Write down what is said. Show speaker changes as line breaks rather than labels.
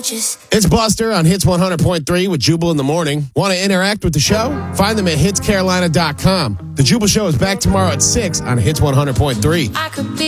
just
It's Buster on Hits 100.3 with Jubal in the morning. Want to interact with the show? Find them at hitscarolina.com. The Jubal Show is back tomorrow at 6 on Hits 100.3.
I could be